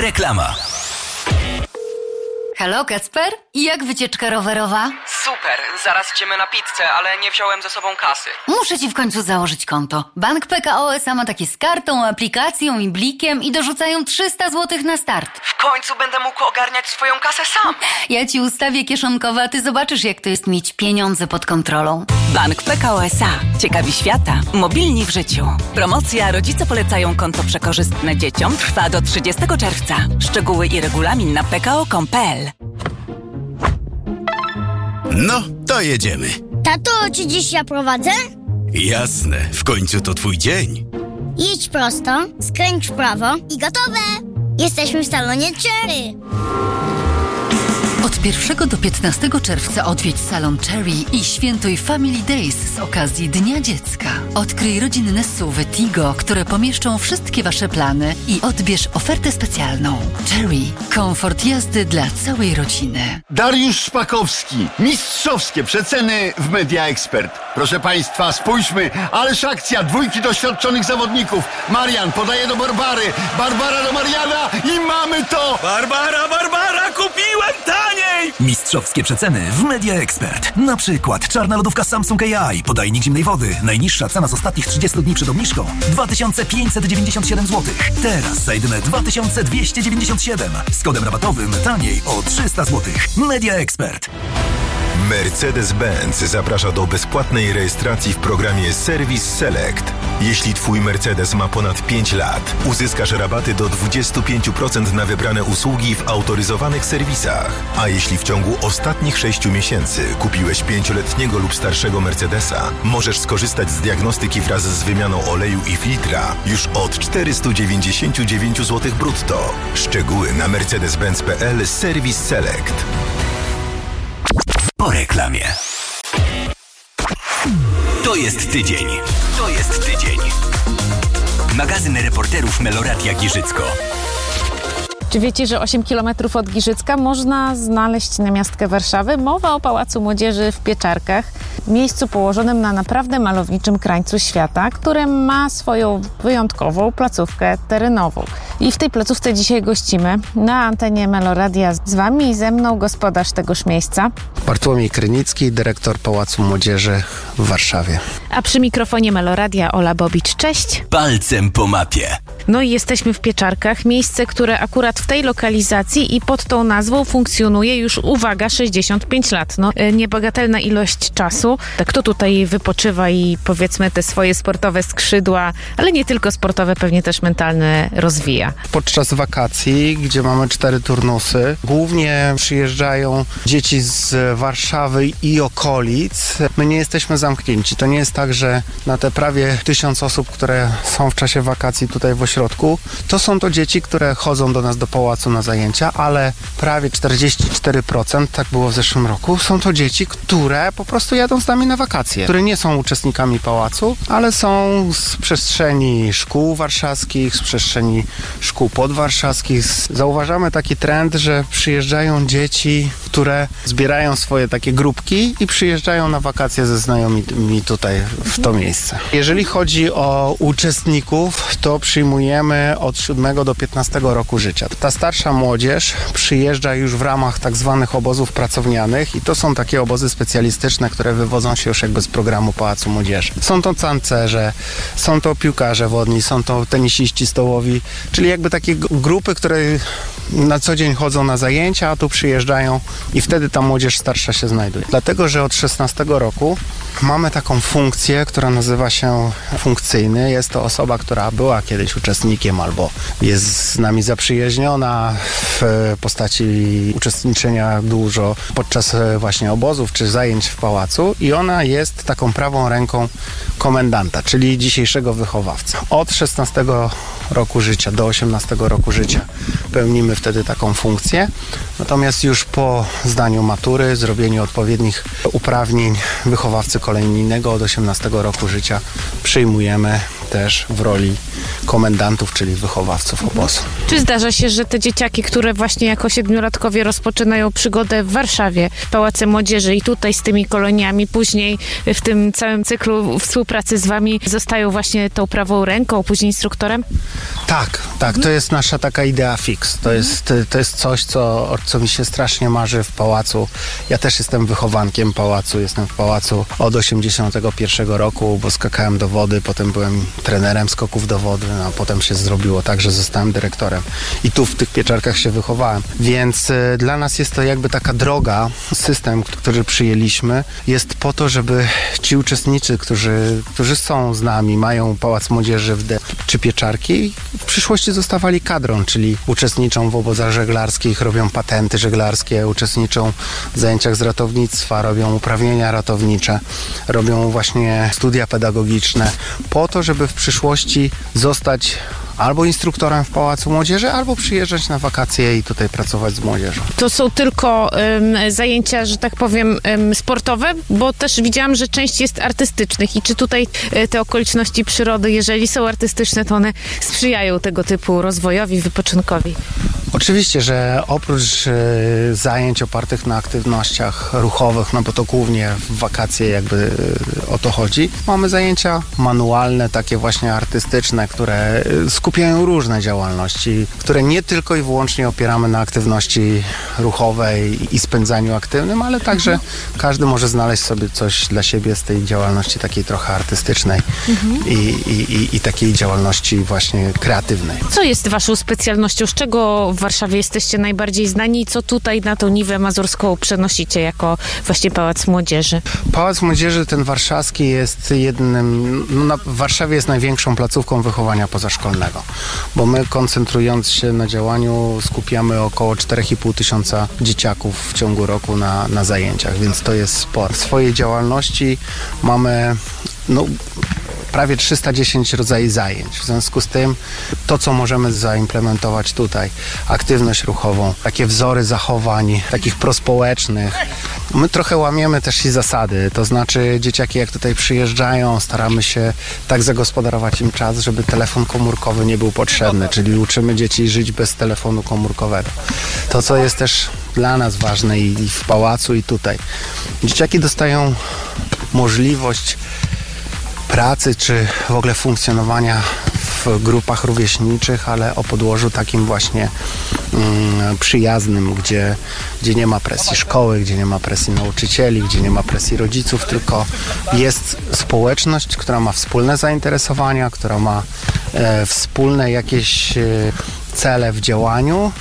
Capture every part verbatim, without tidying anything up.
Reklama. Halo, Kacper? I jak wycieczka rowerowa? Super, zaraz idziemy na pizzę, ale nie wziąłem ze sobą kasy. Muszę ci w końcu założyć konto. Bank P K O S A ma takie z kartą, aplikacją i blikiem i dorzucają trzysta złotych na start. W końcu będę mógł ogarniać swoją kasę sam. Ja ci ustawię kieszonkowe, a ty zobaczysz, jak to jest mieć pieniądze pod kontrolą. Bank P K O S A. Ciekawi świata. Mobilni w życiu. Promocja Rodzice polecają konto przekorzystne dzieciom trwa do trzydziestego czerwca. Szczegóły i regulamin na p k o kropka com kropka p l. No, to jedziemy. Tato, czy dziś ja prowadzę? Jasne, w końcu to twój dzień. Jedź prosto, skręć w prawo i gotowe! Jesteśmy w salonie Cherry. Od pierwszego do piętnastego czerwca odwiedź salon Cherry i świętuj Family Days z okazji Dnia Dziecka. Odkryj rodzinne S U V Tigo, które pomieszczą wszystkie wasze plany i odbierz ofertę specjalną. Cherry. Komfort jazdy dla całej rodziny. Dariusz Szpakowski. Mistrzowskie przeceny w Media Expert. Proszę Państwa, spójrzmy, ależ akcja dwójki doświadczonych zawodników. Marian podaje do Barbary, Barbara do Mariana i mamy to! Barbara, Barbara, kupiłem taniej! Mistrzowskie przeceny w Media Expert. Na przykład czarna lodówka Samsung A I, podajnik zimnej wody. Najniższa cena z ostatnich trzydziestu dni przed obniżką dwa tysiące pięćset dziewięćdziesiąt siedem złotych. Teraz za jedyne dwa tysiące dwieście dziewięćdziesiąt siedem. Z kodem rabatowym taniej o trzysta złotych. Media Expert. Mercedes-Benz zaprasza do bezpłatnej rejestracji w programie Service Select. Jeśli Twój Mercedes ma ponad pięć lat, uzyskasz rabaty do dwadzieścia pięć procent na wybrane usługi w autoryzowanych serwisach. A jeśli w ciągu ostatnich sześciu miesięcy kupiłeś pięcioletniego lub starszego Mercedesa, możesz skorzystać z diagnostyki wraz z wymianą oleju i filtra już od czterysta dziewięćdziesiąt dziewięć złotych brutto. Szczegóły na mercedes benz kropka p l Service Select. Po reklamie. To jest tydzień. To jest tydzień. Magazyn reporterów Meloradia Giżycko. Czy wiecie, że osiem kilometrów od Giżycka można znaleźć namiastkę Warszawy? Mowa o Pałacu Młodzieży w Pieczarkach, miejscu położonym na naprawdę malowniczym krańcu świata, które ma swoją wyjątkową placówkę terenową. I w tej placówce dzisiaj gościmy na antenie Meloradia z wami i ze mną gospodarz tegoż miejsca. Bartłomiej Krynicki, dyrektor Pałacu Młodzieży w Warszawie. A przy mikrofonie Meloradia Ola Bobicz. Cześć. Palcem po mapie. No i jesteśmy w Pieczarkach, miejsce, które akurat w tej lokalizacji i pod tą nazwą funkcjonuje już, uwaga, sześćdziesiąt pięć lat. No, niebagatelna ilość czasu. Kto tutaj wypoczywa i powiedzmy te swoje sportowe skrzydła, ale nie tylko sportowe, pewnie też mentalne rozwija. Podczas wakacji, gdzie mamy cztery turnusy, głównie przyjeżdżają dzieci z Warszawy i okolic. My nie jesteśmy zamknięci. To nie jest tak, że na te prawie tysiąc osób, które są w czasie wakacji tutaj w ośrodku, to są to dzieci, które chodzą do nas do pałacu na zajęcia, ale prawie czterdzieści cztery procent, tak było w zeszłym roku, są to dzieci, które po prostu jadą z nami na wakacje, które nie są uczestnikami pałacu, ale są z przestrzeni szkół warszawskich, z przestrzeni szkół podwarszawskich. Zauważamy taki trend, że przyjeżdżają dzieci, które zbierają swoje takie grupki i przyjeżdżają na wakacje ze znajomymi tutaj w to miejsce. Jeżeli chodzi o uczestników, to przyjmujemy od siódmego do piętnastego roku życia. Ta starsza młodzież przyjeżdża już w ramach tak zwanych obozów pracownianych i to są takie obozy specjalistyczne, które wywodzą się już jakby z programu Pałacu Młodzieży. Są to tancerze, są to piłkarze wodni, są to tenisiści stołowi, czyli jakby takie grupy, które na co dzień chodzą na zajęcia, a tu przyjeżdżają i wtedy ta młodzież starsza się znajduje. Dlatego, że od szesnastego roku mamy taką funkcję, która nazywa się funkcyjny. Jest to osoba, która była kiedyś uczestnikiem albo jest z nami zaprzyjaźniona w postaci uczestniczenia dużo podczas właśnie obozów czy zajęć w pałacu i ona jest taką prawą ręką komendanta, czyli dzisiejszego wychowawcy. Od szesnastego roku życia do osiemnastego roku życia pełnimy wtedy taką funkcję. Natomiast już po zdaniu matury, zrobieniu odpowiednich uprawnień wychowawcy kolejnego od osiemnastego roku życia przyjmujemy też w roli komendantów, czyli wychowawców obozu. Czy zdarza się, że te dzieciaki, które właśnie jako siedmiolatkowie rozpoczynają przygodę w Warszawie, w Pałacu Młodzieży i tutaj z tymi koloniami, później w tym całym cyklu współpracy z wami zostają właśnie tą prawą ręką, później instruktorem? Tak, tak, to jest nasza taka idea fix. To jest, to jest coś, co, co mi się strasznie marzy w pałacu. Ja też jestem wychowankiem pałacu, jestem w pałacu od osiemdziesiątego pierwszego roku, bo skakałem do wody, potem byłem trenerem skoków do wody, a potem się zrobiło tak, że zostałem dyrektorem. I tu w tych pieczarkach się wychowałem. Więc y, dla nas jest to jakby taka droga, system, który przyjęliśmy, jest po to, żeby ci uczestnicy, którzy, którzy są z nami, mają Pałac Młodzieży w D czy pieczarki, w przyszłości zostawali kadrą, czyli uczestniczą w obozach żeglarskich, robią patenty żeglarskie, uczestniczą w zajęciach z ratownictwa, robią uprawnienia ratownicze, robią właśnie studia pedagogiczne, po to, żeby w przyszłości zostać albo instruktorem w Pałacu Młodzieży, albo przyjeżdżać na wakacje i tutaj pracować z młodzieżą. To są tylko um, zajęcia, że tak powiem, um, sportowe, bo też widziałam, że część jest artystycznych i czy tutaj e, te okoliczności przyrody, jeżeli są artystyczne, to one sprzyjają tego typu rozwojowi, wypoczynkowi? Oczywiście, że oprócz y, zajęć opartych na aktywnościach ruchowych, no bo to głównie w wakacje jakby y, o to chodzi, mamy zajęcia manualne, takie właśnie artystyczne, które y, skupiają różne działalności, które nie tylko i wyłącznie opieramy na aktywności ruchowej i spędzaniu aktywnym, ale także każdy może znaleźć sobie coś dla siebie z tej działalności takiej trochę artystycznej mhm. i, i, i, i takiej działalności właśnie kreatywnej. Co jest waszą specjalnością? Z czego w Warszawie jesteście najbardziej znani i co tutaj na tą Niwę Mazurską przenosicie jako właśnie Pałac Młodzieży? Pałac Młodzieży, ten warszawski, jest jednym, no na, w Warszawie jest największą placówką wychowania pozaszkolnego, bo my, koncentrując się na działaniu, skupiamy około cztery i pół tysiąca dzieciaków w ciągu roku na, na zajęciach, więc to jest sporo. W swojej działalności mamy no prawie trzysta dziesięć rodzajów zajęć. W związku z tym to, co możemy zaimplementować tutaj, aktywność ruchową, takie wzory zachowań, takich prospołecznych. My trochę łamiemy też i zasady, to znaczy dzieciaki jak tutaj przyjeżdżają, staramy się tak zagospodarować im czas, żeby telefon komórkowy nie był potrzebny, czyli uczymy dzieci żyć bez telefonu komórkowego. To, co jest też dla nas ważne i, i w pałacu, i tutaj. Dzieciaki dostają możliwość pracy, czy w ogóle funkcjonowania w grupach rówieśniczych, ale o podłożu takim właśnie mm, przyjaznym, gdzie, gdzie nie ma presji szkoły, gdzie nie ma presji nauczycieli, gdzie nie ma presji rodziców, tylko jest społeczność, która ma wspólne zainteresowania, która ma e, wspólne jakieś e, cele w działaniu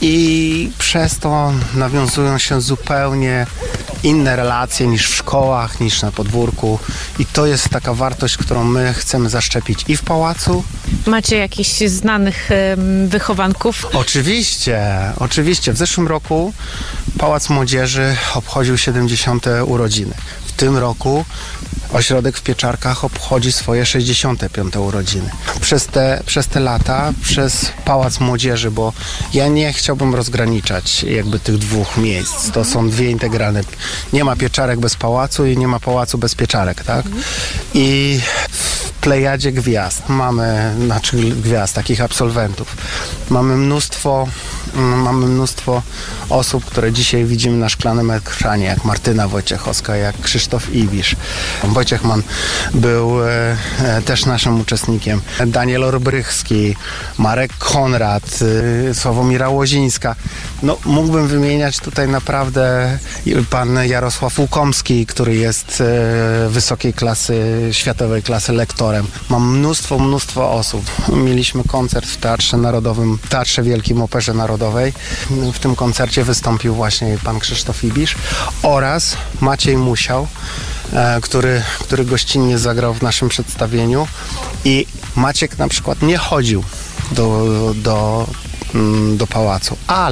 i przez to nawiązują się zupełnie inne relacje niż w szkołach, niż na podwórku i to jest taka wartość, którą my chcemy zaszczepić i w pałacu. Macie jakichś znanych um, wychowanków? Oczywiście, oczywiście. W zeszłym roku Pałac Młodzieży obchodził siedemdziesiąte urodziny. W tym roku ośrodek w Pieczarkach obchodzi swoje sześćdziesiąte piąte urodziny. Przez te, przez te lata, przez Pałac Młodzieży, bo ja nie chciałbym rozgraniczać jakby tych dwóch miejsc. To są dwie integralne. Nie ma Pieczarek bez pałacu i nie ma pałacu bez Pieczarek, tak? I w plejadzie gwiazd mamy, znaczy gwiazd, takich absolwentów. Mamy mnóstwo, mamy mnóstwo osób, które dzisiaj widzimy na szklanym ekranie, jak Martyna Wojciechowska, jak Krzysztof Ibisz. Wojciechman był e, e, też naszym uczestnikiem. Daniel Orbrychski, Marek Konrad, e, Sławomira Łozińska. No, mógłbym wymieniać tutaj naprawdę pan Jarosław Łukomski, który jest e, wysokiej klasy, światowej klasy lektorem. Mam mnóstwo, mnóstwo osób. Mieliśmy koncert w Teatrze Narodowym, w Teatrze Wielkim Operze Narodowej. W tym koncercie wystąpił właśnie pan Krzysztof Ibisz oraz Maciej Musiał, e, który, który gościnnie zagrał w naszym przedstawieniu i Maciek na przykład nie chodził do, do, do pałacu, ale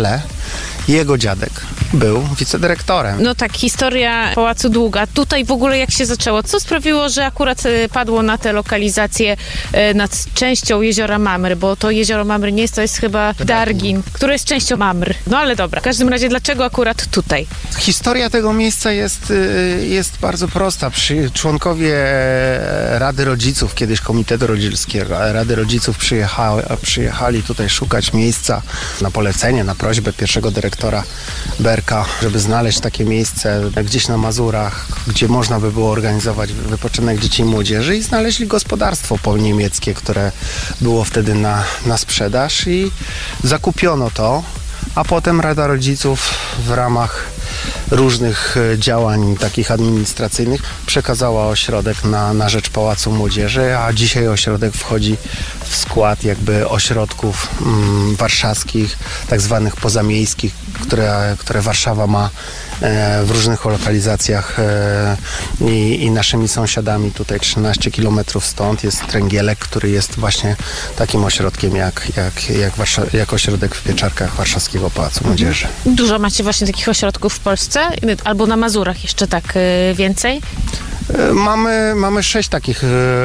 jego dziadek był wicedyrektorem. No tak, historia Pałacu długa. Tutaj w ogóle jak się zaczęło? Co sprawiło, że akurat y, padło na tę lokalizację y, nad częścią jeziora Mamry? Bo to jezioro Mamry nie jest, to jest chyba Dargin, które jest częścią Mamry. No ale dobra, w każdym razie dlaczego akurat tutaj? Historia tego miejsca jest, y, jest bardzo prosta. Przy, członkowie Rady Rodziców, kiedyś Komitetu Rodzicielskiego, Rady Rodziców przyjechały, przyjechali tutaj szukać miejsca na polecenie, na prośbę pierwszego dyrektora Berka, żeby znaleźć takie miejsce gdzieś na Mazurach, gdzie można by było organizować wypoczynek dzieci i młodzieży, i znaleźli gospodarstwo polniemieckie, które było wtedy na, na sprzedaż, i zakupiono to, a potem Rada Rodziców w ramach różnych działań takich administracyjnych przekazała ośrodek na, na rzecz Pałacu Młodzieży, a dzisiaj ośrodek wchodzi w skład jakby ośrodków mm, warszawskich, tak zwanych pozamiejskich, które, które Warszawa ma e, w różnych lokalizacjach e, i, i naszymi sąsiadami tutaj trzynaście kilometrów stąd jest Tręgielek, który jest właśnie takim ośrodkiem jak, jak, jak, Warsza- jak ośrodek w Pieczarkach Warszawskiego Pałacu Młodzieży. Dużo macie właśnie takich ośrodków w Polsce? Albo na Mazurach jeszcze tak y, więcej? Mamy, mamy sześć takich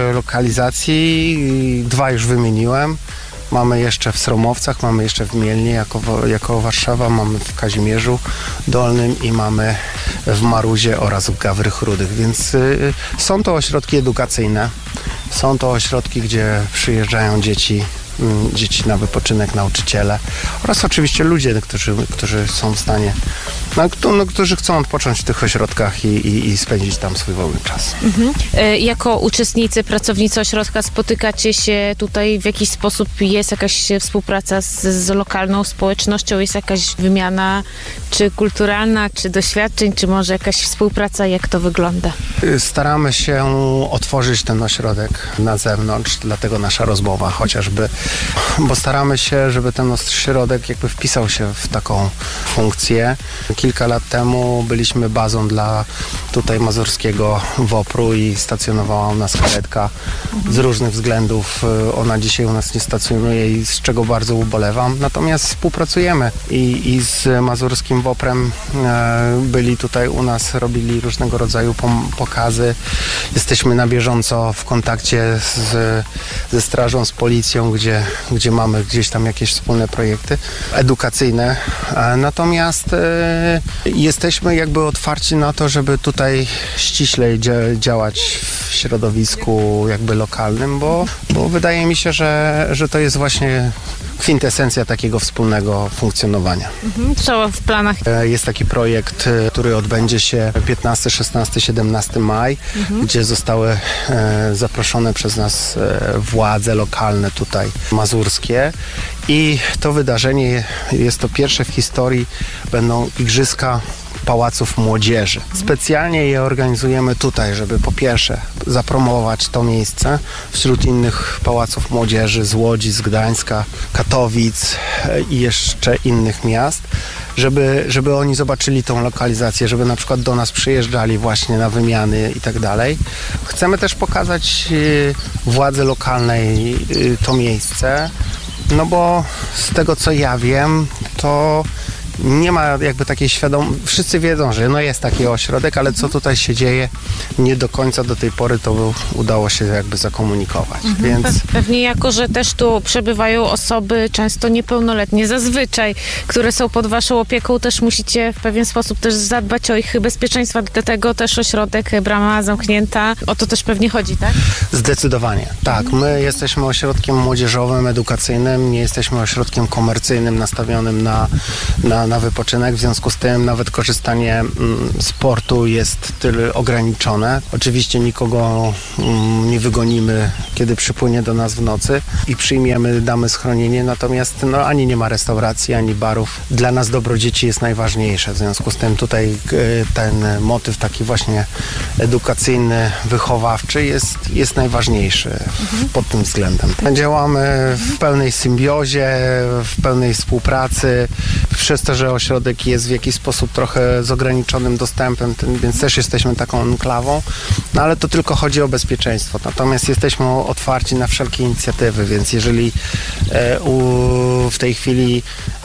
lokalizacji, dwa już wymieniłem. Mamy jeszcze w Sromowcach, mamy jeszcze w Mielnie jako, jako Warszawa, mamy w Kazimierzu Dolnym i mamy w Maruzie oraz w Gawrych Rudych, więc y, są to ośrodki edukacyjne, są to ośrodki, gdzie przyjeżdżają dzieci, y, dzieci na wypoczynek, nauczyciele oraz oczywiście ludzie, którzy, którzy są w stanie, no, kto, no, którzy chcą odpocząć w tych ośrodkach i, i, i spędzić tam swój wolny czas. Mhm. E, jako uczestnicy, pracownicy ośrodka spotykacie się tutaj w jakiś sposób, jest jakaś współpraca z, z lokalną społecznością, jest jakaś wymiana czy kulturalna, czy doświadczeń, czy może jakaś współpraca, jak to wygląda? Staramy się otworzyć ten ośrodek na zewnątrz, dlatego nasza rozmowa chociażby, bo staramy się, żeby ten ośrodek jakby wpisał się w taką funkcję. Kilka lat temu byliśmy bazą dla tutaj mazurskiego WOPR-u i stacjonowała u nas karetka. Z różnych względów ona dzisiaj u nas nie stacjonuje i z czego bardzo ubolewam. Natomiast współpracujemy i, i z mazurskim WOPR-em e, byli tutaj u nas, robili różnego rodzaju pom- pokazy. Jesteśmy na bieżąco w kontakcie z, ze strażą, z policją, gdzie, gdzie mamy gdzieś tam jakieś wspólne projekty edukacyjne. E, natomiast e, jesteśmy jakby otwarci na to, żeby tutaj ściślej dzia- działać w środowisku jakby lokalnym, bo, bo wydaje mi się, że, że to jest właśnie kwintesencja takiego wspólnego funkcjonowania. Mhm. Co w planach? Jest taki projekt, który odbędzie się piętnastego, szesnastego, siedemnastego maja, mhm. gdzie zostały e, zaproszone przez nas e, władze lokalne tutaj mazurskie i to wydarzenie jest to pierwsze w historii, będą igrzyska Pałaców Młodzieży. Specjalnie je organizujemy tutaj, żeby po pierwsze zapromować to miejsce wśród innych Pałaców Młodzieży z Łodzi, z Gdańska, Katowic i jeszcze innych miast, żeby, żeby oni zobaczyli tą lokalizację, żeby na przykład do nas przyjeżdżali właśnie na wymiany i tak dalej. Chcemy też pokazać władzy lokalnej to miejsce, no bo z tego co ja wiem, to nie ma jakby takiej świadomości. Wszyscy wiedzą, że no jest taki ośrodek, ale co tutaj się dzieje, nie do końca do tej pory to udało się jakby zakomunikować. Mhm. Więc... Pewnie jako, że też tu przebywają osoby często niepełnoletnie, zazwyczaj, które są pod waszą opieką, też musicie w pewien sposób też zadbać o ich bezpieczeństwo, dlatego też ośrodek Brama Zamknięta, o to też pewnie chodzi, tak? Zdecydowanie, tak. My jesteśmy ośrodkiem młodzieżowym, edukacyjnym, nie jesteśmy ośrodkiem komercyjnym nastawionym na, na na wypoczynek, w związku z tym nawet korzystanie mm, z portu jest tyle ograniczone. Oczywiście nikogo mm, nie wygonimy, kiedy przypłynie do nas w nocy i przyjmiemy, damy schronienie, natomiast no, ani nie ma restauracji, ani barów. Dla nas dobro dzieci jest najważniejsze, w związku z tym tutaj y, ten motyw taki właśnie edukacyjny, wychowawczy jest, jest najważniejszy mhm. pod tym względem. Działamy w pełnej symbiozie, w pełnej współpracy, przez to, że ośrodek jest w jakiś sposób trochę z ograniczonym dostępem, więc też jesteśmy taką enklawą, no ale to tylko chodzi o bezpieczeństwo. Natomiast jesteśmy otwarci na wszelkie inicjatywy, więc jeżeli e, u, w tej chwili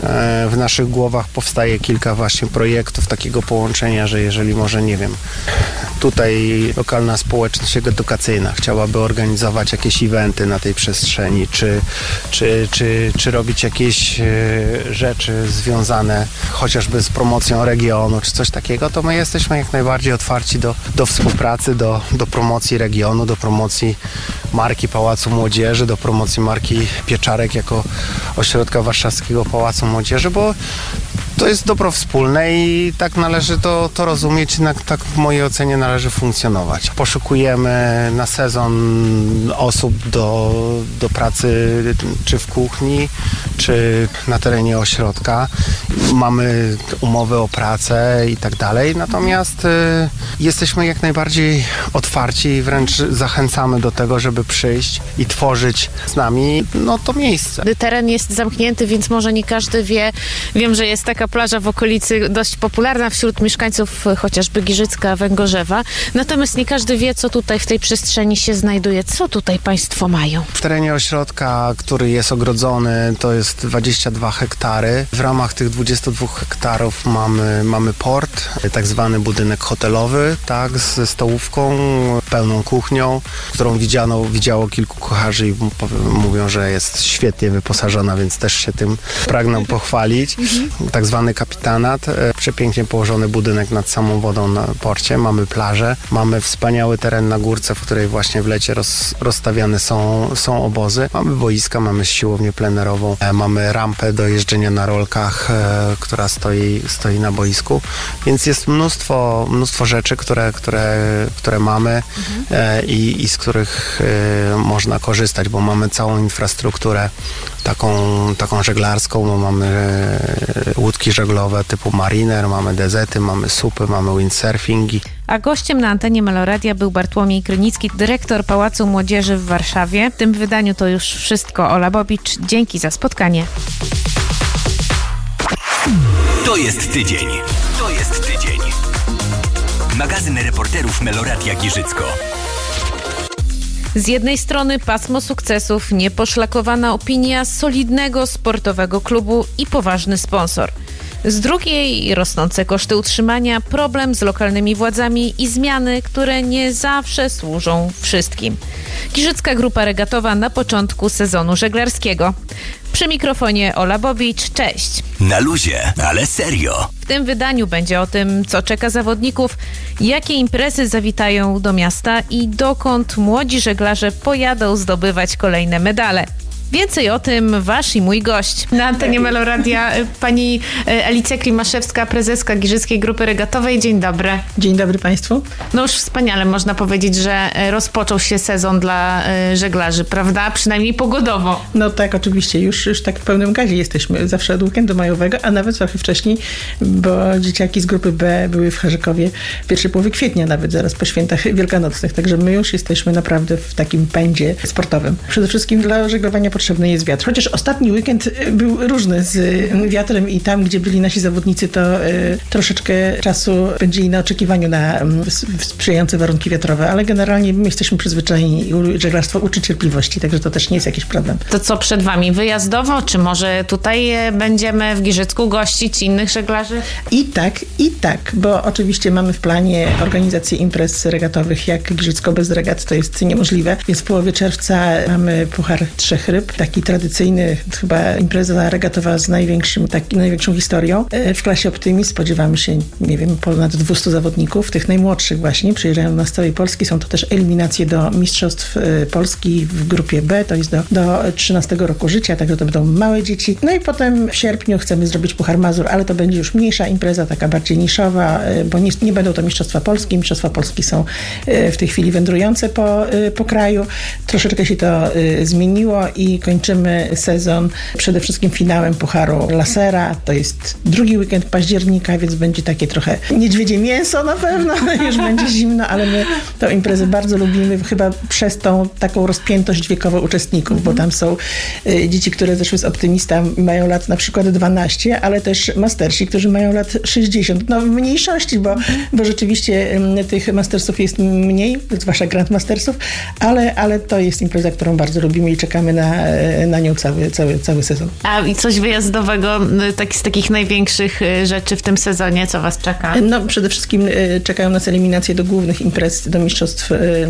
w naszych głowach powstaje kilka właśnie projektów takiego połączenia, że jeżeli może, nie wiem, tutaj lokalna społeczność edukacyjna chciałaby organizować jakieś eventy na tej przestrzeni, czy, czy, czy, czy robić jakieś rzeczy związane chociażby z promocją regionu, czy coś takiego, to my jesteśmy jak najbardziej otwarci do, do współpracy, do, do promocji regionu, do promocji marki Pałacu Młodzieży, do promocji marki Pieczarek jako ośrodka Warszawskiego Pałacu Młodzieży, bo to jest dobro wspólne i tak należy to, to rozumieć, tak, tak w mojej ocenie należy funkcjonować. Poszukujemy na sezon osób do, do pracy czy w kuchni, czy na terenie ośrodka. Mamy umowy o pracę i tak dalej, natomiast y, jesteśmy jak najbardziej otwarci i wręcz zachęcamy do tego, żeby przyjść i tworzyć z nami no, to miejsce. Teren jest zamknięty, więc może nie każdy wie. Wiem, że jest taka plaża w okolicy dość popularna wśród mieszkańców chociażby Giżycka, Węgorzewa. Natomiast nie każdy wie, co tutaj w tej przestrzeni się znajduje. Co tutaj państwo mają? W terenie ośrodka, który jest ogrodzony, to jest dwadzieścia dwa hektary. W ramach tych dwudziestu dwóch hektarów mamy, mamy port, tak zwany budynek hotelowy, tak, ze stołówką, pełną kuchnią, którą widziano, widziało kilku kucharzy i mówią, że jest świetnie wyposażona, więc też się tym pragnę pochwalić. Tak zwany kapitanat, przepięknie położony budynek nad samą wodą na porcie, mamy plażę, mamy wspaniały teren na górce, w której właśnie w lecie roz, rozstawiane są, są obozy. Mamy boiska, mamy siłownię plenerową, mamy rampę do jeżdżenia na rolkach, e, która stoi, stoi na boisku, więc jest mnóstwo, mnóstwo rzeczy, które, które, które mamy e, i, i z których e, można korzystać, bo mamy całą infrastrukturę taką, taką żeglarską, bo mamy e, łódki żeglowe typu Mariner, mamy dezety, mamy supy, mamy windsurfingi. A gościem na antenie Meloradia był Bartłomiej Krynicki, dyrektor Pałacu Młodzieży w Warszawie. W tym wydaniu to już wszystko. Ola Bobicz, dzięki za spotkanie. To jest tydzień. To jest tydzień. Magazyn reporterów Meloradia Giżycko. Z jednej strony pasmo sukcesów, nieposzlakowana opinia solidnego sportowego klubu i poważny sponsor. Z drugiej rosnące koszty utrzymania, problem z lokalnymi władzami i zmiany, które nie zawsze służą wszystkim. Giżycka Grupa Regatowa na początku sezonu żeglarskiego. Przy mikrofonie Ola Bobicz, cześć. Na luzie, ale serio. W tym wydaniu będzie o tym, co czeka zawodników, jakie imprezy zawitają do miasta i dokąd młodzi żeglarze pojadą zdobywać kolejne medale. Więcej o tym wasz i mój gość. Na antenie Meloradia pani Alicja Klimaszewska, prezeska Giżyckiej Grupy Regatowej. Dzień dobry. Dzień dobry Państwu. No już wspaniale można powiedzieć, że rozpoczął się sezon dla żeglarzy, prawda? Przynajmniej pogodowo. No tak, oczywiście. Już, już tak w pełnym gazie jesteśmy. Zawsze od weekendu majowego, a nawet trochę wcześniej, bo dzieciaki z grupy B były w Harzykowie w pierwszej połowie kwietnia, nawet zaraz po świętach wielkanocnych. Także my już jesteśmy naprawdę w takim pędzie sportowym. Przede wszystkim dla żeglowania potrzebny jest wiatr. Chociaż ostatni weekend był różny z wiatrem i tam, gdzie byli nasi zawodnicy, to y, troszeczkę czasu spędzili na oczekiwaniu na y, sprzyjające warunki wiatrowe, ale generalnie my jesteśmy przyzwyczajeni żeglarstwo uczy cierpliwości, także to też nie jest jakiś problem. To co przed wami? Wyjazdowo? Czy może tutaj będziemy w Giżycku gościć innych żeglarzy? I tak, i tak, bo oczywiście mamy w planie organizację imprez regatowych jak Giżycko bez regat, to jest niemożliwe, więc w połowie czerwca mamy Puchar Trzech Ryb, taki tradycyjny, chyba impreza regatowa z największym, taki, największą historią. W klasie Optimist spodziewamy się, nie wiem, ponad dwieście zawodników, tych najmłodszych właśnie, przyjeżdżają na z całej Polski. Są to też eliminacje do Mistrzostw Polski w grupie B, to jest do, do trzynastego roku życia, także to będą małe dzieci. No i potem w sierpniu chcemy zrobić Puchar Mazur, ale to będzie już mniejsza impreza, taka bardziej niszowa, bo nie, nie będą to Mistrzostwa Polski. Mistrzostwa Polski są w tej chwili wędrujące po, po kraju. Troszeczkę się to zmieniło i kończymy sezon przede wszystkim finałem Pucharu Lasera. To jest drugi weekend października, więc będzie takie trochę niedźwiedzie mięso na pewno. Już będzie zimno, ale my tę imprezę bardzo lubimy, chyba przez tą taką rozpiętość wiekową uczestników, bo tam są y, dzieci, które zeszły z Optymista, mają lat na przykład dwanaście, ale też mastersi, którzy mają lat sześćdziesiąt. No w mniejszości, bo, bo rzeczywiście y, tych mastersów jest mniej, zwłaszcza Grand Mastersów, ale, ale to jest impreza, którą bardzo lubimy i czekamy na na nią cały, cały, cały sezon. A i coś wyjazdowego, tak, z takich największych rzeczy w tym sezonie, co was czeka? No przede wszystkim czekają nas eliminacje do głównych imprez, do mistrzostw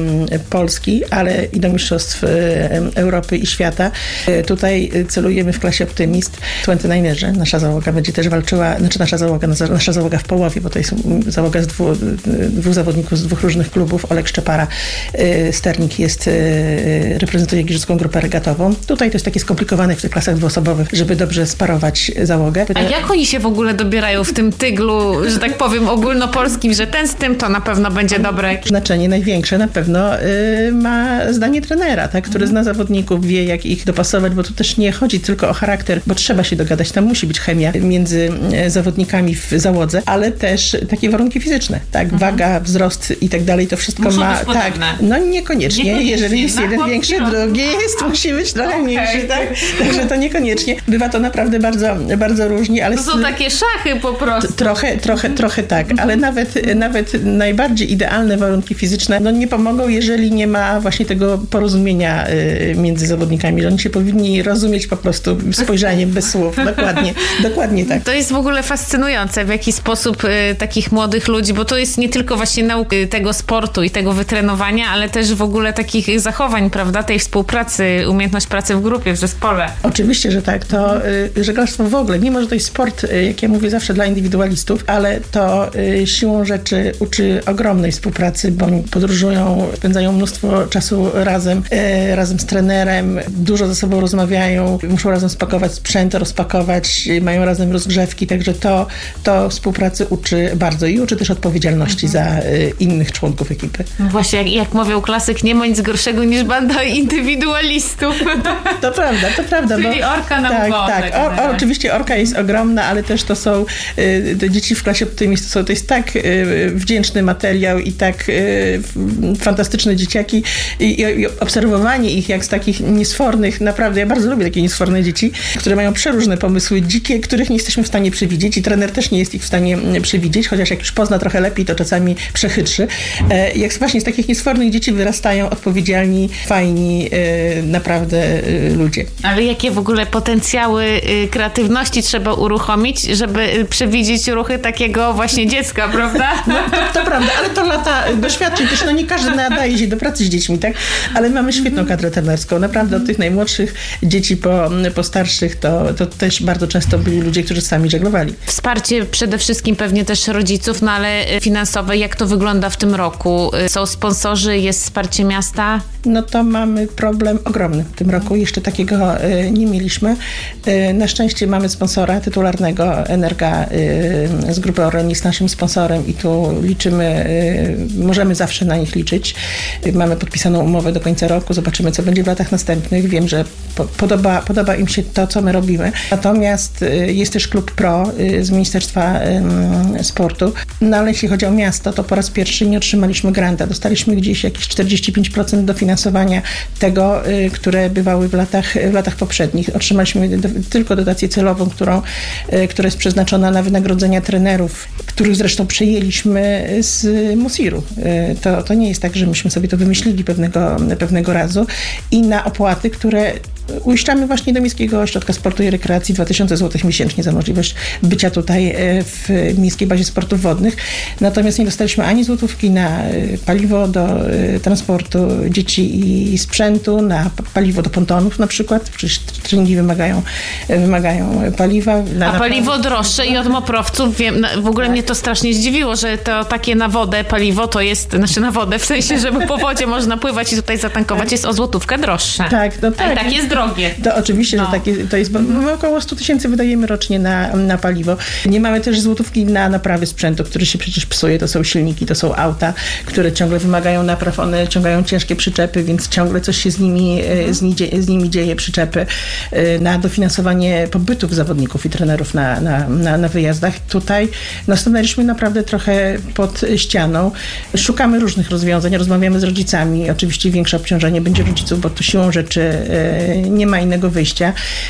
Polski, ale i do mistrzostw Europy i świata. Tutaj celujemy w klasie Optymist. dwudziestodziewięciorzy. Nasza załoga będzie też walczyła, znaczy nasza załoga, nasza załoga w połowie, bo to jest załoga z dwóch, dwóch zawodników z dwóch różnych klubów. Olek Szczepara, sternik, jest, reprezentuje Giżycką Grupę Regatową. Tutaj to jest takie skomplikowane w tych klasach dwuosobowych, żeby dobrze sparować załogę. A jak oni się w ogóle dobierają w tym tyglu, że tak powiem, ogólnopolskim, że ten z tym to na pewno będzie dobre? Znaczenie największe na pewno y, ma zdanie trenera, tak, który zna zawodników, wie jak ich dopasować, bo tu też nie chodzi tylko o charakter, bo trzeba się dogadać, tam musi być chemia między zawodnikami w załodze, ale też takie warunki fizyczne, tak, mhm. waga, wzrost i tak dalej, to wszystko Muszą ma, być tak, no niekoniecznie, niekoniecznie. Jeżeli jest jeden większy, drugi jest, musi być trochę okay. mniejszy, tak, także to niekoniecznie. Bywa to naprawdę bardzo, bardzo różnie, ale... To są takie szachy po prostu. Trochę, trochę, trochę tak, ale nawet, nawet najbardziej idealne warunki fizyczne no nie pomogą, jeżeli nie ma właśnie tego porozumienia y, między zawodnikami, że oni się powinni rozumieć po prostu spojrzeniem bez słów. Dokładnie, dokładnie tak. To jest w ogóle fascynujące, w jaki sposób y, takich młodych ludzi, bo to jest nie tylko właśnie nauka tego sportu i tego wytrenowania, ale też w ogóle takich zachowań, prawda, tej współpracy, umiejętność pracy w grupie, w zespole. Oczywiście, że tak. To y, żeglarstwo w ogóle, mimo że to jest sport, y, jak ja mówię zawsze dla indywidualistów, ale to y, siłą rzeczy uczy ogromnej współpracy, bo oni podróżują, spędzają mnóstwo czasu razem, y, razem z trenerem, dużo ze sobą rozmawiają, muszą razem spakować sprzęt, rozpakować, y, mają razem rozgrzewki, także to, to współpracy uczy bardzo i uczy też odpowiedzialności mhm. za y, innych członków ekipy. No właśnie, jak, jak mówił klasyk, nie ma nic gorszego niż banda indywidualistów. To prawda, to prawda. Czyli bo, orka na Tak, ugodę, tak. O, o, oczywiście orka jest ogromna, ale też to są y, te dzieci w klasie Optymist, to, to jest tak y, wdzięczny materiał i tak y, fantastyczne dzieciaki I, i obserwowanie ich jak z takich niesfornych, naprawdę, ja bardzo lubię takie niesforne dzieci, które mają przeróżne pomysły, dzikie, których nie jesteśmy w stanie przewidzieć i trener też nie jest ich w stanie przewidzieć, chociaż jak już pozna trochę lepiej, to czasami przechytrzy. E, jak właśnie z takich niesfornych dzieci wyrastają odpowiedzialni, fajni, e, naprawdę e, ludzie. Ale jakie w ogóle potencjały y, kreatywności trzeba uruchomić, żeby y, przewidzieć ruchy takiego właśnie dziecka, prawda? No, to, to prawda, ale to lata doświadczeń też, no nie każdy nadaje się do pracy z dziećmi, tak? Ale mamy świetną kadrę trenerską. Naprawdę od tych najmłodszych dzieci po, po starszych to, to też bardzo często byli ludzie, którzy sami żeglowali. Wsparcie przede wszystkim pewnie też rodziców, no ale finansowe, jak to wygląda w tym roku? Są sponsorzy, jest wsparcie miasta? No to mamy problem ogromny w tym roku. Jeszcze takiego y, nie mieliśmy. Y, na szczęście mamy sponsora tytularnego, Energa y, z grupy Orlen jest naszym sponsorem i tu liczymy, y, możemy zawsze na nich liczyć. Y, mamy podpisaną umowę do końca roku. Zobaczymy, co będzie w latach następnych. Wiem, że po, podoba, podoba im się to, co my robimy. Natomiast y, jest też Klub Pro y, z Ministerstwa y, Sportu. No ale jeśli chodzi o miasto, to po raz pierwszy nie otrzymaliśmy granta. Dostaliśmy gdzieś jakieś czterdzieści pięć procent dofinansowania tego, y, które bywały w latach, w latach poprzednich. Otrzymaliśmy do, tylko dotację celową, którą, y, która jest przeznaczona na wynagrodzenia trenerów, których zresztą przejęliśmy z Musiru. Y, to, to nie jest tak, że myśmy sobie to wymyślili pewnego, pewnego razu. I na opłaty, które uiszczamy właśnie do Miejskiego Ośrodka Sportu i Rekreacji dwa tysiące złotych miesięcznie za możliwość bycia tutaj w Miejskiej Bazie Sportów Wodnych. Natomiast nie dostaliśmy ani złotówki na paliwo do transportu dzieci i sprzętu, na paliwo do pontonów na przykład. Przecież treningi wymagają, wymagają paliwa. Na, A paliwo droższe i od moprowców, wiem, w ogóle tak. Mnie to strasznie zdziwiło, że to takie na wodę paliwo to jest, znaczy na wodę, w sensie, żeby po wodzie można pływać i tutaj zatankować, jest o złotówkę droższe. Tak, no tak. Ale tak jest drogie. To oczywiście, no. że takie, to jest, bo my około sto tysięcy wydajemy rocznie na, na paliwo. Nie mamy też złotówki na naprawy sprzętu, który się przecież psuje. To są silniki, to są auta, które ciągle wymagają napraw. One ciągają ciężkie przyczepy, więc ciągle coś się z nimi, z, ni, z nimi dzieje, przyczepy. Na dofinansowanie pobytów zawodników i trenerów na, na, na, na wyjazdach. Tutaj no, stanęliśmy naprawdę trochę pod ścianą. Szukamy różnych rozwiązań, rozmawiamy z rodzicami. Oczywiście większe obciążenie będzie rodziców, bo to siłą rzeczy nie ma innego wyjścia.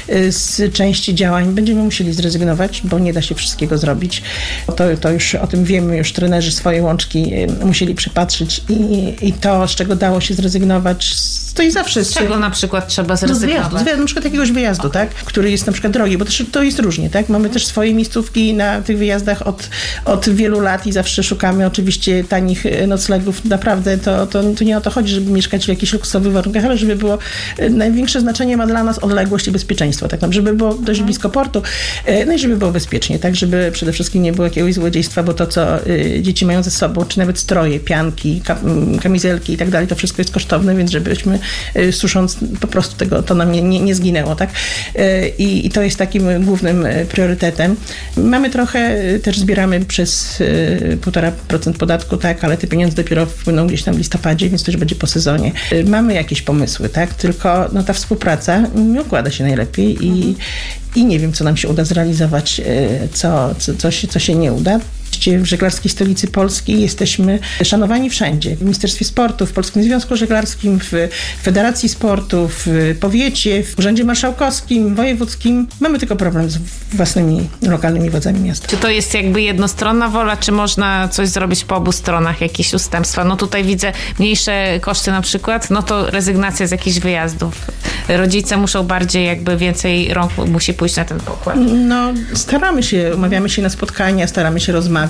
Z części działań będziemy musieli zrezygnować, bo nie da się wszystkiego zrobić. To, to już o tym wiemy, już trenerzy swoje łączki musieli przypatrzyć i, i to, z czego dało się zrezygnować, to i zawsze... Z czego na przykład trzeba zrezygnować? No z wyjazdu, na przykład jakiegoś wyjazdu, tak? Który jest na przykład drogi, bo też to jest różnie, tak? Mamy też swoje miejscówki na tych wyjazdach od, od wielu lat i zawsze szukamy oczywiście tanich noclegów. Naprawdę to, to, to nie o to chodzi, żeby mieszkać w jakichś luksusowych warunkach, ale żeby było... Największe znaczenie ma dla nas odległość i bezpieczeństwo, tak? Żeby było dość blisko portu, no i żeby było bezpiecznie, tak? Żeby przede wszystkim nie było jakiegoś złodziejstwa, bo to, co dzieci mają ze sobą, czy nawet stroje, pianki, kamizelki i tak dalej, to wszystko jest kosztowne, więc żebyśmy susząc po prostu tego, to nam nie, nie, nie zginęło, tak? I, I to jest takim głównym priorytetem. Mamy trochę, też zbieramy przez półtora procent podatku, tak? Ale te pieniądze dopiero wpłyną gdzieś tam w listopadzie, więc to już będzie po sezonie. Mamy jakieś pomysły, tak? Tylko no, ta współpraca nie układa się najlepiej i, i nie wiem, co nam się uda zrealizować, co, co, co, się, co się nie uda. W Żeglarskiej Stolicy Polski jesteśmy szanowani wszędzie. W Ministerstwie Sportu, w Polskim Związku Żeglarskim, w Federacji Sportu, w powiecie, w Urzędzie Marszałkowskim, wojewódzkim. Mamy tylko problem z własnymi lokalnymi władzami miasta. Czy to jest jakby jednostronna wola, czy można coś zrobić po obu stronach, jakieś ustępstwa? No tutaj widzę mniejsze koszty na przykład, no to rezygnacja z jakichś wyjazdów. Rodzice muszą bardziej jakby więcej rąk musi pójść na ten pokład. No staramy się, umawiamy się na spotkania, staramy się rozmawiać,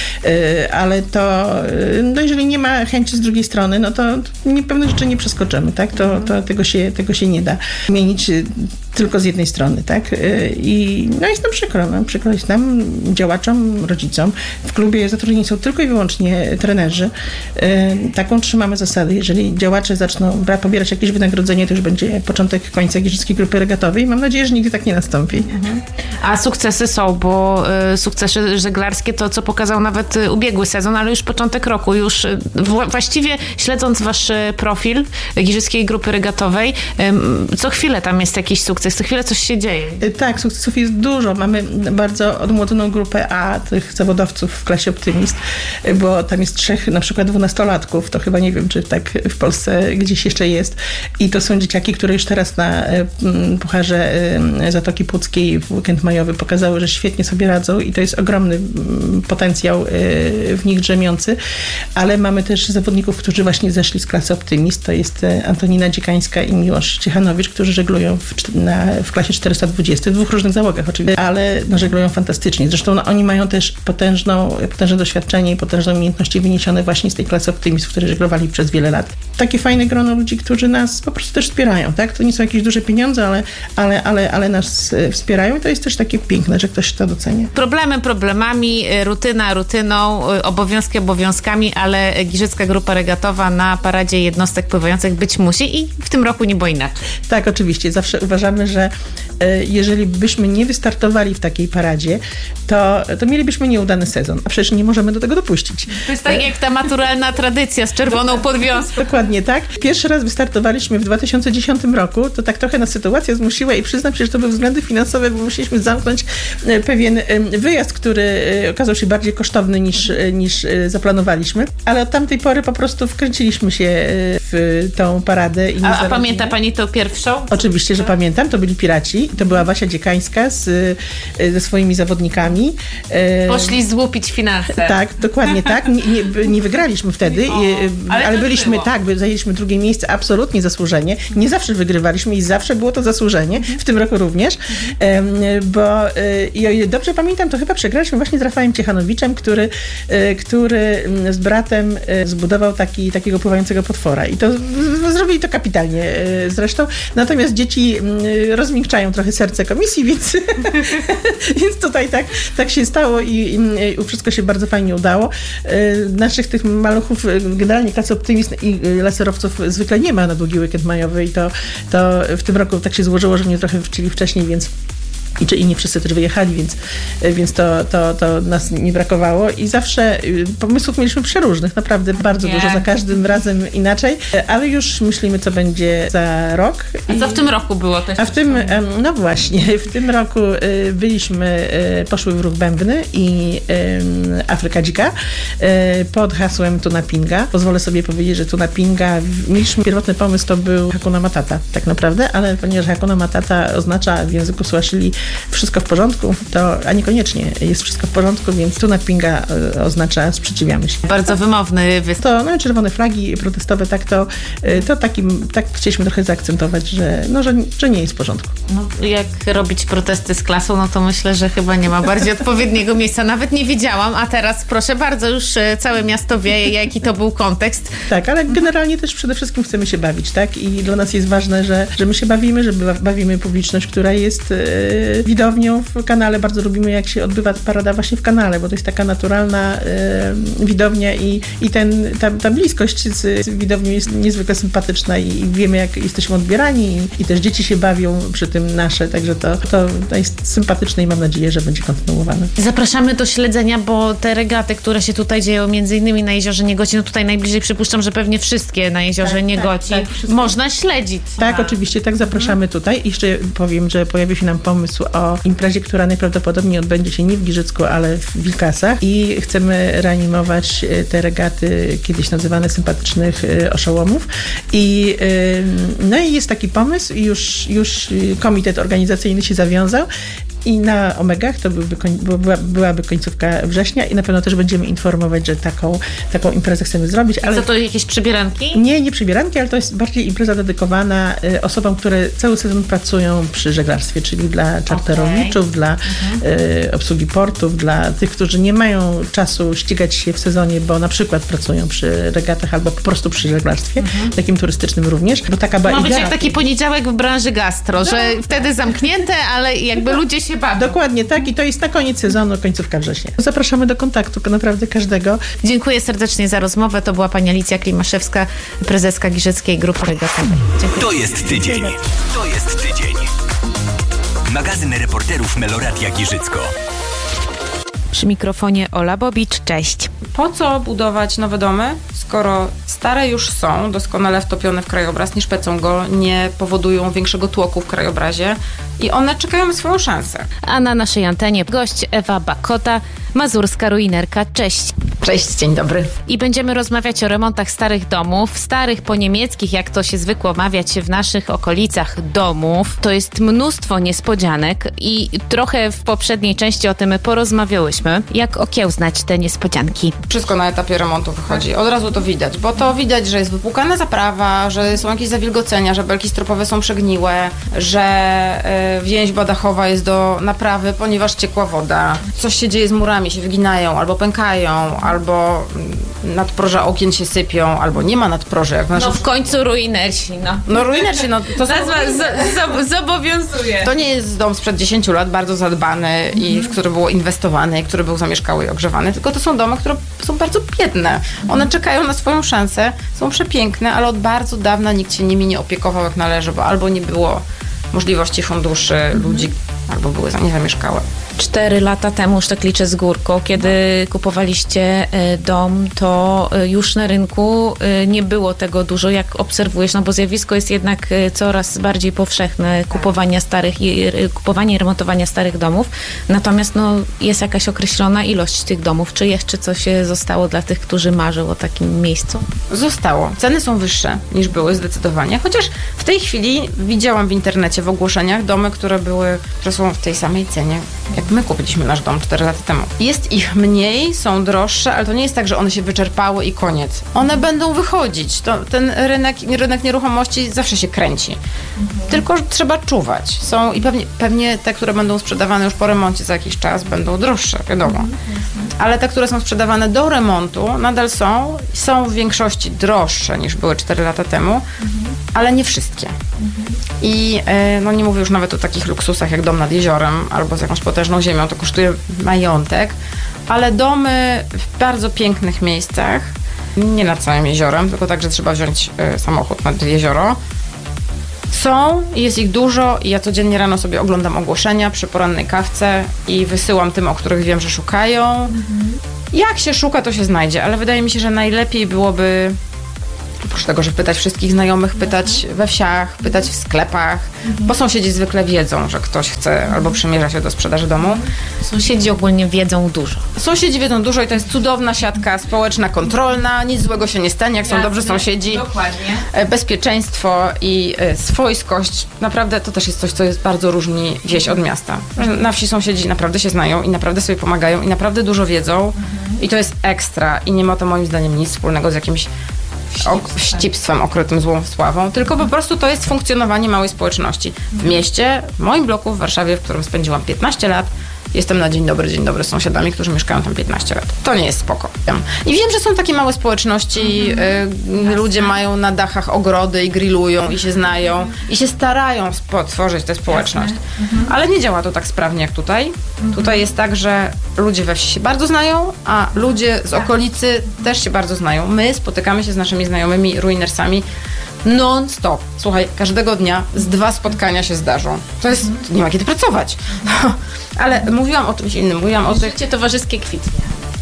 ale to, no jeżeli nie ma chęci z drugiej strony, no to nie, pewne rzeczy nie przeskoczymy, tak? To, to tego, się, tego się nie da zmienić tylko z jednej strony, tak? I no jest nam przykro, no, przykro jest nam, działaczom, rodzicom. W klubie zatrudnieni są tylko i wyłącznie trenerzy. Taką trzymamy zasadę. Jeżeli działacze zaczną pobierać jakieś wynagrodzenie, to już będzie początek końca Giżyckiej Grupy Regatowej. Mam nadzieję, że nigdy tak nie nastąpi. Mhm. A sukcesy są, bo y, sukcesy żeglarskie to, co pokazał nawet ubiegły sezon, ale już początek roku. Już w, właściwie śledząc wasz profil Giżyckiej Grupy Regatowej, y, co chwilę tam jest jakiś sukces, co chwilę coś się dzieje. Tak, sukcesów jest dużo. Mamy bardzo odmłodzoną grupę A, tych zawodowców w klasie Optymist, bo tam jest trzech na przykład dwunastolatków. To chyba nie wiem, czy tak w Polsce gdzieś jeszcze jest. I to są dzieciaki, które już teraz na Pucharze Zatoki Puckiej w weekend majowy pokazały, że świetnie sobie radzą i to jest ogromny potencjał w nich drzemiący, ale mamy też zawodników, którzy właśnie zeszli z klasy Optymist. To jest Antonina Dziekańska i Miłosz Ciechanowicz, którzy żeglują w, na, w klasie czterysta dwadzieścia, w dwóch różnych załogach oczywiście, ale no, żeglują fantastycznie. Zresztą no, oni mają też potężną, potężne doświadczenie i potężne umiejętności wyniesione właśnie z tej klasy Optymist, w której żeglowali przez wiele lat. Takie fajne grono ludzi, którzy nas po prostu też wspierają, tak? To nie są jakieś duże pieniądze, ale, ale, ale, ale nas wspierają i to jest też takie piękne, że ktoś to docenia. Problemy problemami, rutyna rutyną, obowiązki obowiązkami, ale Giżycka Grupa Regatowa na paradzie jednostek pływających być musi i w tym roku nie było inaczej. Tak, oczywiście. Zawsze uważamy, że jeżeli byśmy nie wystartowali w takiej paradzie, to, to mielibyśmy nieudany sezon, a przecież nie możemy do tego dopuścić. To jest tak jak ta maturalna tradycja z czerwoną podwiązką. Dokładnie tak. Pierwszy raz wystartowaliśmy w dwa tysiące dziesiątym roku, to tak trochę nas sytuacja zmusiła i przyznam się, że to były względy finansowe, bo musieliśmy zamknąć pewien wyjazd, który okazał się bardziej kosztowny niż, niż zaplanowaliśmy, ale od tamtej pory po prostu wkręciliśmy się w tą paradę. I a, a pamięta pani tą pierwszą? Oczywiście, że pamiętam. To byli piraci. To była Wasia Dziekańska z, ze swoimi zawodnikami. Poszli złupić finanse. Tak, dokładnie tak. Nie, nie, nie wygraliśmy wtedy, o, ale, ale byliśmy, było. tak, zajęliśmy drugie miejsce absolutnie zasłużenie. Nie zawsze wygrywaliśmy i zawsze było to zasłużenie. W tym roku również. Bo i dobrze pamiętam, to chyba przegraliśmy właśnie z Rafałem Ciechanowiczem, który, który z bratem zbudował taki, takiego pływającego potwora. I to zrobili to kapitalnie zresztą. Natomiast dzieci rozmiękczają trochę serce komisji, więc, więc tutaj tak, tak się stało i, i wszystko się bardzo fajnie udało. Naszych tych maluchów, generalnie klasy Optymist i laserowców zwykle nie ma na długi weekend majowy i to, to w tym roku tak się złożyło, że mnie trochę wczyli wcześniej, więc I, czy, i nie wszyscy też wyjechali, więc, więc to, to, to nas nie brakowało i zawsze pomysłów mieliśmy przeróżnych, naprawdę bardzo nie. dużo, za każdym razem inaczej, ale już myślimy, co będzie za rok. A co w tym roku było też? A w tym, no właśnie, w tym roku byliśmy, poszły w ruch bębny i Afryka Dzika pod hasłem Tuna Pinga. Pozwolę sobie powiedzieć, że Tuna Pinga, mieliśmy pierwotny pomysł, to był Hakuna Matata, tak naprawdę, ale ponieważ Hakuna Matata oznacza w języku Swahili wszystko w porządku, to, a niekoniecznie jest wszystko w porządku, więc tu pinga oznacza sprzeciwiamy się. Bardzo wymowny występ. To no, czerwone flagi protestowe, tak to, to takim, tak chcieliśmy trochę zaakcentować, że, no, że, że nie jest w porządku. No, jak robić protesty z klasą, no to myślę, że chyba nie ma bardziej odpowiedniego miejsca. Nawet nie wiedziałam, a teraz proszę bardzo, już całe miasto wie, jaki to był kontekst. Tak, ale generalnie też przede wszystkim chcemy się bawić, tak? I dla nas jest ważne, że, że my się bawimy, że bawimy publiczność, która jest yy, widownią w kanale. Bardzo lubimy, jak się odbywa parada właśnie w kanale, bo to jest taka naturalna yy, widownia i, i ten, ta, ta bliskość z, z widownią jest niezwykle sympatyczna i, i wiemy, jak jesteśmy odbierani i, i też dzieci się bawią przy tym nasze, także to, to, to jest sympatyczne i mam nadzieję, że będzie kontynuowane. Zapraszamy do śledzenia, bo te regaty, które się tutaj dzieją, między innymi na Jeziorze Niegoci, no tutaj najbliżej przypuszczam, że pewnie wszystkie na Jeziorze tak, Niegoci tak, tak, można śledzić. Tak, tak, oczywiście, tak zapraszamy tutaj. I jeszcze powiem, że pojawił się nam pomysł o imprezie, która najprawdopodobniej odbędzie się nie w Giżycku, ale w Wilkasach i chcemy reanimować te regaty kiedyś nazywane sympatycznych oszołomów i no i jest taki pomysł i już, już komitet organizacyjny się zawiązał i na Omegach to byłby, była, byłaby końcówka września i na pewno też będziemy informować, że taką, taką imprezę chcemy zrobić. Ale co to, jakieś przybieranki? Nie, nie przybieranki, ale to jest bardziej impreza dedykowana y, osobom, które cały sezon pracują przy żeglarstwie, czyli dla czarterowiczów, okay. dla y, obsługi portów, dla tych, którzy nie mają czasu ścigać się w sezonie, bo na przykład pracują przy regatach albo po prostu przy żeglarstwie, mhm. takim turystycznym również. Bo taka ma być jak taki poniedziałek w branży gastro, no. że wtedy zamknięte, ale jakby ludzie się bawią. Dokładnie tak i to jest na koniec sezonu, końcówka września. Zapraszamy do kontaktu naprawdę każdego. Dziękuję serdecznie za rozmowę. To była pani Alicja Klimaszewska, prezeska Giżyckiej Grupy Regatowej. Dziękuję. To jest tydzień. To jest tydzień. Magazyn reporterów Meloradia Giżycko. Przy mikrofonie Ola Bobicz, cześć. Po co budować nowe domy, skoro stare już są, doskonale wtopione w krajobraz, nie szpecą go, nie powodują większego tłoku w krajobrazie i one czekają na swoją szansę. A na naszej antenie gość Ewa Bakota, mazurska ruinerka. Cześć. Cześć, dzień dobry. I będziemy rozmawiać o remontach starych domów, starych po niemieckich, jak to się zwykło mawiać w naszych okolicach domów. To jest mnóstwo niespodzianek i trochę w poprzedniej części o tym porozmawiałyśmy. Jak okiełznać te niespodzianki? Wszystko na etapie remontu wychodzi. Od razu to widać, bo to widać, że jest wypłukana zaprawa, że są jakieś zawilgocenia, że belki stropowe są przegniłe, że y, więźba dachowa jest do naprawy, ponieważ ciekła woda. Coś się dzieje z murami, się wyginają albo pękają, albo nadproża okien się sypią, albo nie ma nadproży. Jak no w końcu ruinersi, no. No ruinersi, no to Nazwa z, z, zobowiązuje. To nie jest dom sprzed dziesięciu lat, bardzo zadbany mm. i w który było inwestowane, który był zamieszkały i ogrzewany, tylko to są domy, które są bardzo biedne. One czekają na swoją szansę, są przepiękne, ale od bardzo dawna nikt się nimi nie opiekował jak należy, bo albo nie było możliwości funduszy, mm. ludzi, albo były niezamieszkałe. Cztery lata temu, już tak liczę z górką, kiedy kupowaliście dom, to już na rynku nie było tego dużo, jak obserwujesz, no bo zjawisko jest jednak coraz bardziej powszechne, kupowania starych i kupowanie i remontowania starych domów. Natomiast no, jest jakaś określona ilość tych domów. Czy jeszcze coś zostało dla tych, którzy marzą o takim miejscu? Zostało. Ceny są wyższe niż były zdecydowanie, chociaż w tej chwili widziałam w internecie w ogłoszeniach domy, które były, które są w tej samej cenie, jak my kupiliśmy nasz dom cztery lata temu. Jest ich mniej, są droższe, ale to nie jest tak, że one się wyczerpały i koniec. One będą wychodzić. To, ten rynek, rynek nieruchomości zawsze się kręci. Mhm. Tylko trzeba czuwać. Są i pewnie, pewnie te, które będą sprzedawane już po remoncie za jakiś czas, będą droższe, wiadomo. Mhm. Ale te, które są sprzedawane do remontu, nadal są. Są w większości droższe niż były cztery lata temu, mhm. ale nie wszystkie. Mhm. I no nie mówię już nawet o takich luksusach jak dom nad jeziorem albo z jakąś potężną ziemią, to kosztuje majątek, ale domy w bardzo pięknych miejscach, nie nad całym jeziorem, tylko tak, że trzeba wziąć y, samochód nad jezioro. Są, jest ich dużo i ja codziennie rano sobie oglądam ogłoszenia przy porannej kawce i wysyłam tym, o których wiem, że szukają. Mhm. Jak się szuka, to się znajdzie, ale wydaje mi się, że najlepiej byłoby Oprócz tego, że pytać wszystkich znajomych, pytać we wsiach, pytać w sklepach, bo sąsiedzi zwykle wiedzą, że ktoś chce albo przymierza się do sprzedaży domu. Sąsiedzi ogólnie wiedzą dużo. Sąsiedzi wiedzą dużo i to jest cudowna siatka społeczna, kontrolna, nic złego się nie stanie, jak są Jasne, dobrzy sąsiedzi. Dokładnie. Bezpieczeństwo i swojskość, naprawdę to też jest coś, co jest bardzo różni wieś od miasta. Na wsi sąsiedzi naprawdę się znają i naprawdę sobie pomagają i naprawdę dużo wiedzą i to jest ekstra i nie ma to moim zdaniem nic wspólnego z jakimś Ok, ścipstwem okrytym złą sławą, tylko po prostu to jest funkcjonowanie małej społeczności. W mieście, w moim bloku w Warszawie, w którym spędziłam piętnaście lat, jestem na dzień dobry, dzień dobry z sąsiadami, którzy mieszkają tam piętnaście lat. To nie jest spoko. I wiem, że są takie małe społeczności, y, ludzie mają na dachach ogrody i grillują i się znają i się starają stworzyć tę społeczność. Ale nie działa to tak sprawnie jak tutaj. Tutaj jest tak, że ludzie we wsi się bardzo znają, a ludzie z okolicy też się bardzo znają. My spotykamy się z naszymi znajomymi ruinersami non-stop. Słuchaj, każdego dnia z dwa spotkania się zdarzą. To jest, nie ma kiedy pracować. Ale mówiłam o czymś innym. Mówiłam o tych... Życie towarzyskie kwitnie.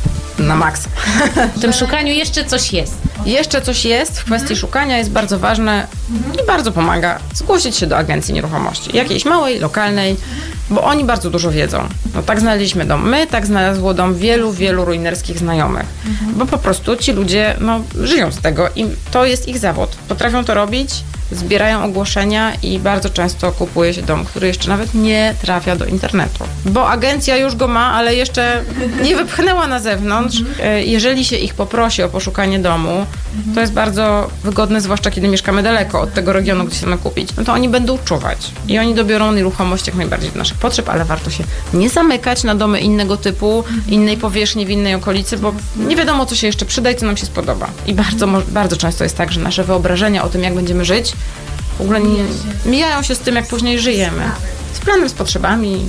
Na maksa. W tym szukaniu jeszcze coś jest. Jeszcze coś jest. W kwestii mhm. szukania jest bardzo ważne mhm. i bardzo pomaga zgłosić się do agencji nieruchomości. Jakiejś małej, lokalnej, bo oni bardzo dużo wiedzą. No tak znaleźliśmy dom. My tak znalazło dom wielu, wielu ruinerskich znajomych. Mhm. Bo po prostu ci ludzie no, żyją z tego i to jest ich zawód. Potrafią to robić, zbierają ogłoszenia i bardzo często kupuje się dom, który jeszcze nawet nie trafia do internetu. Bo agencja już go ma, ale jeszcze nie wypchnęła na zewnątrz. Jeżeli się ich poprosi o poszukanie domu, to jest bardzo wygodne, zwłaszcza kiedy mieszkamy daleko od tego regionu, gdzie chcemy kupić, no to oni będą czuwać. I oni dobiorą nieruchomość jak najbardziej do naszych potrzeb, ale warto się nie zamykać na domy innego typu, innej powierzchni, w innej okolicy, bo nie wiadomo, co się jeszcze przyda i co nam się spodoba. I bardzo, bardzo często jest tak, że nasze wyobrażenia o tym, jak będziemy żyć, w ogóle nie, mijają się z tym, jak później żyjemy. Z planem, z potrzebami,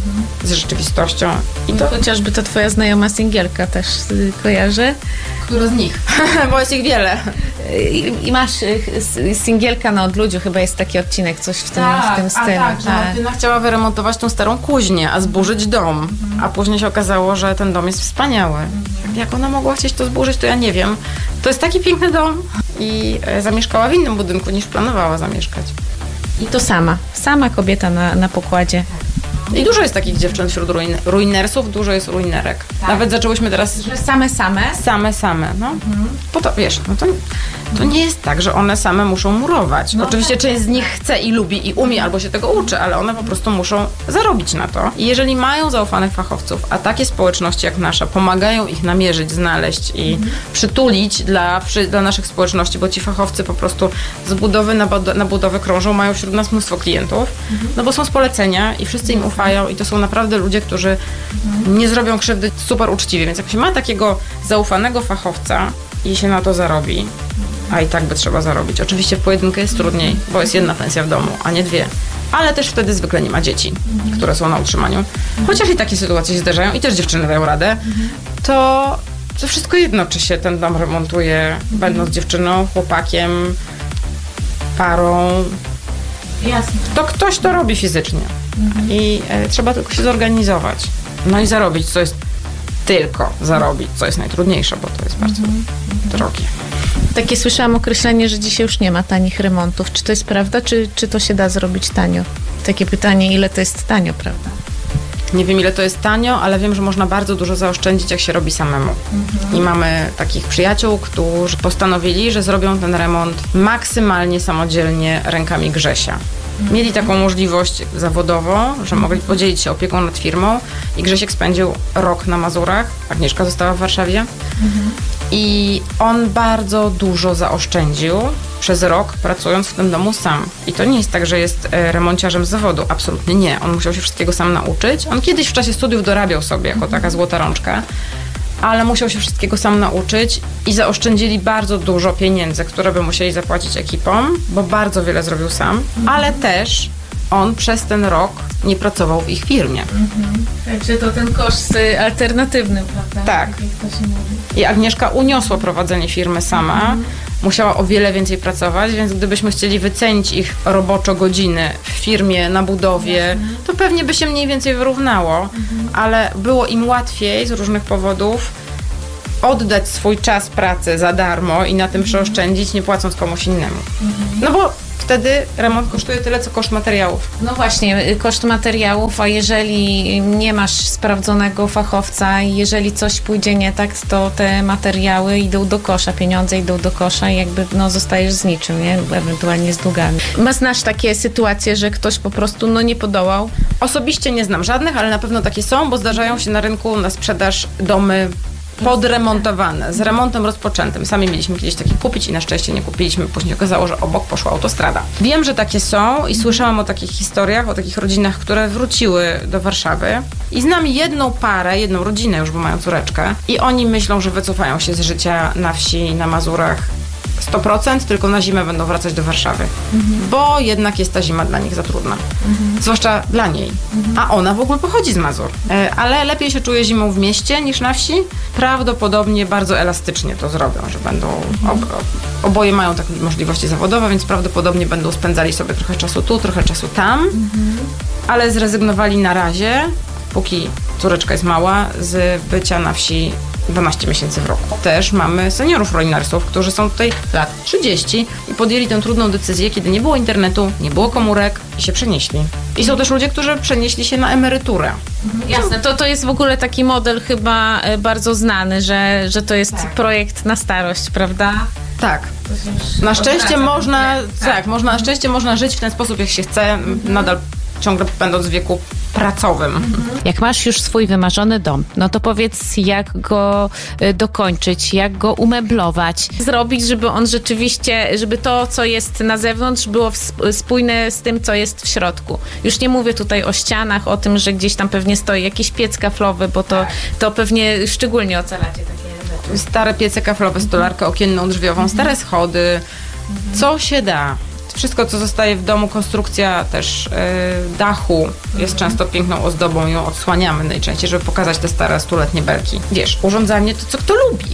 z rzeczywistością. I to chociażby to twoja znajoma singielka też kojarzy. Która z nich? Bo jest ich wiele. I, i masz singielka na odludziu, chyba jest taki odcinek, coś w tym, tak, w tym stylu. A tak, że Martyna chciała wyremontować tą starą kuźnię, a zburzyć dom. Mhm. A później się okazało, że ten dom jest wspaniały. Mhm. Jak ona mogła chcieć to zburzyć, to ja nie wiem. To jest taki piękny dom i e, zamieszkała w innym budynku, niż planowała zamieszkać. I to sama. Sama kobieta na, na pokładzie. I dużo jest takich dziewczyn wśród ruin- ruinersów, dużo jest ruinerek. Tak. Nawet zaczęłyśmy teraz... Że same, same? Same, same, no. Mhm. Po to, wiesz, no to, to nie jest tak, że one same muszą murować. No Oczywiście tak. część z nich chce i lubi i umie, albo się tego uczy, ale one po prostu muszą zarobić na to. I jeżeli mają zaufanych fachowców, a takie społeczności jak nasza pomagają ich namierzyć, znaleźć i mhm. przytulić dla, przy, dla naszych społeczności, bo ci fachowcy po prostu z budowy na, bud- na budowę krążą, mają wśród nas mnóstwo klientów, mhm. no bo są z polecenia i wszyscy im ufają i to są naprawdę ludzie, którzy mhm. nie zrobią krzywdy super uczciwie, więc jak się ma takiego zaufanego fachowca i się na to zarobi, a i tak by trzeba zarobić. Oczywiście w pojedynkę jest trudniej, bo jest jedna pensja w domu, a nie dwie. Ale też wtedy zwykle nie ma dzieci, które są na utrzymaniu. Chociaż i takie sytuacje się zdarzają i też dziewczyny dają radę, to, to wszystko jedno, czy się ten dom remontuje, będąc dziewczyną, chłopakiem, parą. Jasne. To ktoś to robi fizycznie. I e, trzeba tylko się zorganizować. No i zarobić, co jest tylko zarobić, co jest najtrudniejsze, bo to jest bardzo mhm. drogie. Takie słyszałam określenie, że dzisiaj już nie ma tanich remontów. Czy to jest prawda, czy, czy to się da zrobić tanio? Takie pytanie, ile to jest tanio, prawda? Nie wiem, ile to jest tanio, ale wiem, że można bardzo dużo zaoszczędzić, jak się robi samemu. Mhm. I mamy takich przyjaciół, którzy postanowili, że zrobią ten remont maksymalnie samodzielnie rękami Grzesia. Mieli taką możliwość zawodową, że mogli podzielić się opieką nad firmą i Grzesiek spędził rok na Mazurach, Agnieszka została w Warszawie mhm. i on bardzo dużo zaoszczędził przez rok, pracując w tym domu sam. I to nie jest tak, że jest remonciarzem z zawodu, absolutnie nie. On musiał się wszystkiego sam nauczyć. On kiedyś w czasie studiów dorabiał sobie jako taka złota rączka, ale musiał się wszystkiego sam nauczyć i zaoszczędzili bardzo dużo pieniędzy, które by musieli zapłacić ekipom, bo bardzo wiele zrobił sam, mhm. ale też on przez ten rok nie pracował w ich firmie. Mhm. Także to ten koszt alternatywny, prawda? Tak. Jak to się mówi. I Agnieszka uniosła prowadzenie firmy sama, mhm. musiała o wiele więcej pracować, więc gdybyśmy chcieli wycenić ich roboczo godziny w firmie, na budowie, mhm. to pewnie by się mniej więcej wyrównało, mhm. ale było im łatwiej z różnych powodów oddać swój czas pracy za darmo i na tym przeoszczędzić, nie płacąc komuś innemu. No bo wtedy remont kosztuje tyle, co koszt materiałów. No właśnie, koszt materiałów, a jeżeli nie masz sprawdzonego fachowca i jeżeli coś pójdzie nie tak, to te materiały idą do kosza, pieniądze idą do kosza i jakby no, zostajesz z niczym, nie? Ewentualnie z długami. Ma znasz takie sytuacje, że ktoś po prostu no, nie podołał? Osobiście nie znam żadnych, ale na pewno takie są, bo zdarzają się na rynku na sprzedaż domy podremontowane, z remontem rozpoczętym. Sami mieliśmy kiedyś takie kupić i na szczęście nie kupiliśmy. Później okazało, że obok poszła autostrada. Wiem, że takie są i słyszałam o takich historiach, o takich rodzinach, które wróciły do Warszawy i znam jedną parę, jedną rodzinę już, bo mają córeczkę i oni myślą, że wycofają się z życia na wsi, na Mazurach sto procent, tylko na zimę będą wracać do Warszawy. Mhm. Bo jednak jest ta zima dla nich za trudna. Mhm. Zwłaszcza dla niej. Mhm. A ona w ogóle pochodzi z Mazur. E, ale lepiej się czuje zimą w mieście niż na wsi. Prawdopodobnie bardzo elastycznie to zrobią, że będą... Ob, oboje mają takie możliwości zawodowe, więc prawdopodobnie będą spędzali sobie trochę czasu tu, trochę czasu tam. Mhm. Ale zrezygnowali na razie, póki córeczka jest mała, z bycia na wsi dwanaście miesięcy w roku. Też mamy seniorów rolinarsów, którzy są tutaj lat trzydzieści i podjęli tę trudną decyzję, kiedy nie było internetu, nie było komórek i się przenieśli. I są też ludzie, którzy przenieśli się na emeryturę. Jasne, to, to jest w ogóle taki model chyba bardzo znany, że, że to jest tak. projekt na starość, prawda? Tak. Na szczęście można, tak. tak, można, na szczęście można żyć w ten sposób, jak się chce, nadal ciągle będąc w wieku pracowym. Jak masz już swój wymarzony dom, no to powiedz, jak go y, dokończyć, jak go umeblować, zrobić, żeby on rzeczywiście, żeby to, co jest na zewnątrz, było spójne z tym, co jest w środku. Już nie mówię tutaj o ścianach, o tym, że gdzieś tam pewnie stoi jakiś piec kaflowy, bo to, to pewnie szczególnie ocalacie takie rzeczy. Stare piece kaflowe, stolarkę okienną drzwiową, stare schody, co się da. Wszystko, co zostaje w domu, konstrukcja też yy, dachu jest często piękną ozdobą, ją odsłaniamy najczęściej, żeby pokazać te stare, stuletnie belki. Wiesz, urządzanie to co kto lubi.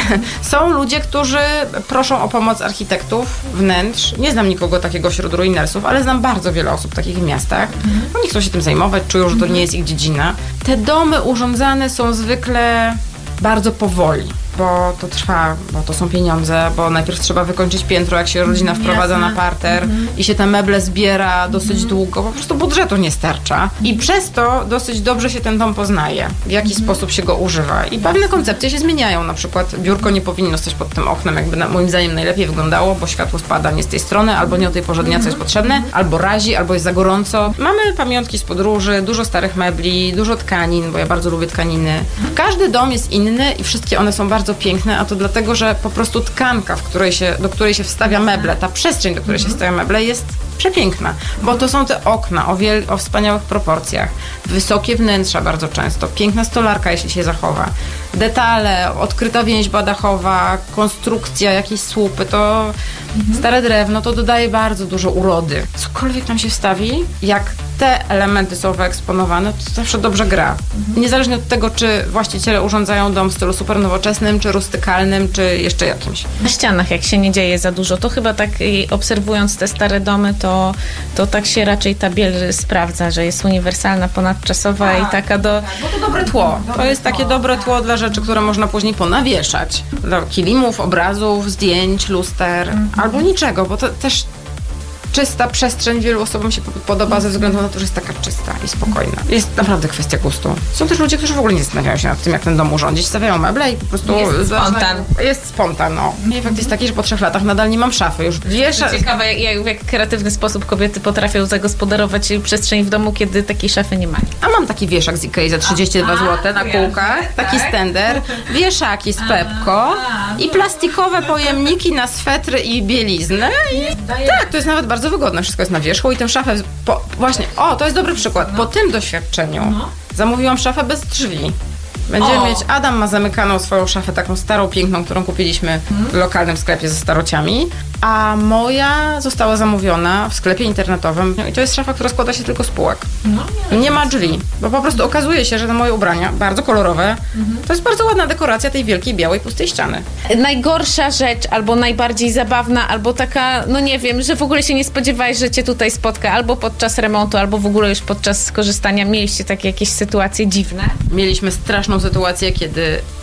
Są ludzie, którzy proszą o pomoc architektów wnętrz. Nie znam nikogo takiego wśród ruinersów, ale znam bardzo wiele osób takich w miastach. Oni chcą się tym zajmować, czują, że to nie jest ich dziedzina. Te domy urządzane są zwykle bardzo powoli, bo to trwa, bo to są pieniądze, bo najpierw trzeba wykończyć piętro, jak się rodzina wprowadza na parter mhm. i się te meble zbiera dosyć mhm. długo, po prostu budżetu nie starcza i przez to dosyć dobrze się ten dom poznaje, w jaki mhm. sposób się go używa i pewne koncepcje się zmieniają, na przykład biurko nie powinno stać pod tym oknem, jakby na, moim zdaniem najlepiej wyglądało, bo światło spada nie z tej strony, albo nie o tej porze dnia, co jest potrzebne, albo razi, albo jest za gorąco. Mamy pamiątki z podróży, dużo starych mebli, dużo tkanin, bo ja bardzo lubię tkaniny. Każdy dom jest inny i wszystkie one są bardzo piękne, a to dlatego, że po prostu tkanka, w której się, do której się wstawia meble, ta przestrzeń, do której się wstawia meble jest przepiękna, bo to są te okna o, wiel- o wspaniałych proporcjach, wysokie wnętrza bardzo często, piękna stolarka, jeśli się zachowa, detale, odkryta więźba dachowa, konstrukcja, jakieś słupy, to mhm. stare drewno, to dodaje bardzo dużo urody. Cokolwiek tam się wstawi, jak te elementy są wyeksponowane, to zawsze dobrze gra. Mhm. Niezależnie od tego, czy właściciele urządzają dom w stylu super nowoczesnym, czy rustykalnym, czy jeszcze jakimś. Na ścianach, jak się nie dzieje za dużo, to chyba tak obserwując te stare domy, to, to tak się raczej ta biel sprawdza, że jest uniwersalna, ponadczasowa A, i taka do... Tak, bo to dobre tło. To jest takie dobre tło dla rzeczy, które można później ponawieszać. Dla kilimów, obrazów, zdjęć, luster, mhm. albo niczego, bo to też czysta przestrzeń wielu osobom się podoba ze względu na to, że jest taka czysta i spokojna. Jest naprawdę kwestia gustu. Są też ludzie, którzy w ogóle nie zastanawiają się nad tym, jak ten dom urządzić. Stawiają meble i po prostu... Jest spontan. Jest spontan, no. I fakt jest taki, że po trzech latach nadal nie mam szafy. Już wiesz... Ciekawe, jak, w jak kreatywny sposób kobiety potrafią zagospodarować przestrzeń w domu, kiedy takiej szafy nie ma. A mam taki wieszak z Ikei za trzydzieści dwa złote na półkach, taki stender, wieszaki z Pepko i plastikowe pojemniki na swetry i bieliznę. I tak, to jest nawet bardzo wygodne. Wszystko jest na wierzchu i tę szafę... Po, właśnie, o, to jest dobry przykład. Po tym doświadczeniu zamówiłam szafę bez drzwi. Będziemy o. mieć, Adam ma zamykaną swoją szafę, taką starą, piękną, którą kupiliśmy w lokalnym sklepie ze starociami, a moja została zamówiona w sklepie internetowym i to jest szafa, która składa się tylko z półek. No, nie, nie ma drzwi, bo po prostu okazuje się, że te moje ubrania, bardzo kolorowe, mhm. to jest bardzo ładna dekoracja tej wielkiej, białej, pustej ściany. Najgorsza rzecz, albo najbardziej zabawna, albo taka, no nie wiem, że w ogóle się nie spodziewałeś, że cię tutaj spotka, albo podczas remontu, albo w ogóle już podczas skorzystania. Mieliście takie jakieś sytuacje dziwne? Mieliśmy straszną sytuację, kiedy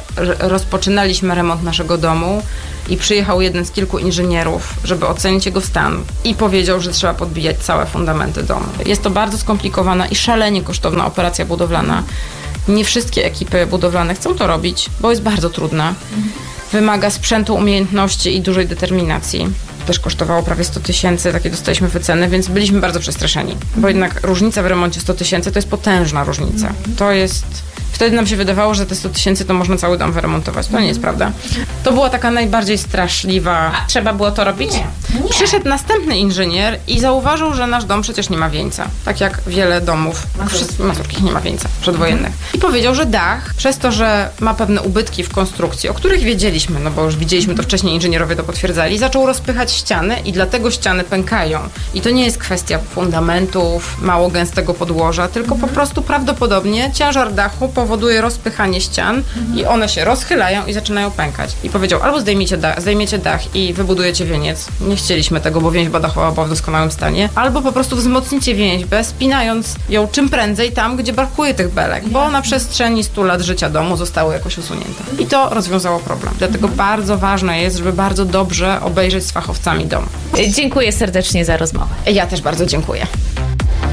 r- rozpoczynaliśmy remont naszego domu i przyjechał jeden z kilku inżynierów, żeby ocenić jego stan i powiedział, że trzeba podbijać całe fundamenty domu. Jest to bardzo skomplikowana i szalenie kosztowna operacja budowlana. Nie wszystkie ekipy budowlane chcą to robić, bo jest bardzo trudna. Wymaga sprzętu, umiejętności i dużej determinacji. Też kosztowało prawie sto tysięcy, takie dostaliśmy wyceny, więc byliśmy bardzo przestraszeni. Bo jednak różnica w remoncie sto tysięcy to jest potężna różnica. To jest... Wtedy nam się wydawało, że te sto tysięcy to można cały dom wyremontować. To nie jest prawda. To była taka najbardziej straszliwa... A trzeba było to robić? Nie. Nie. Przyszedł następny inżynier i zauważył, że nasz dom przecież nie ma wieńca. Tak jak wiele domów mazurkich nie ma wieńca przedwojennych. I powiedział, że dach, przez to, że ma pewne ubytki w konstrukcji, o których wiedzieliśmy, no bo już widzieliśmy to wcześniej, inżynierowie to potwierdzali, zaczął rozpychać ściany i dlatego ściany pękają. I to nie jest kwestia fundamentów, mało gęstego podłoża, tylko po prostu prawdopodobnie ciężar dachu powoduje rozpychanie ścian i one się rozchylają i zaczynają pękać. I powiedział, albo zdejmiecie dach, zdejmiecie dach i wybudujecie wieniec. Nie chcieliśmy tego, bo więźba dachowa była w doskonałym stanie. Albo po prostu wzmocnicie więźbę, spinając ją czym prędzej tam, gdzie brakuje tych belek, bo na przestrzeni stu lat życia domu zostały jakoś usunięte. I to rozwiązało problem. Dlatego bardzo ważne jest, żeby bardzo dobrze obejrzeć z fachowcami dom. Dziękuję serdecznie za rozmowę. Ja też bardzo dziękuję.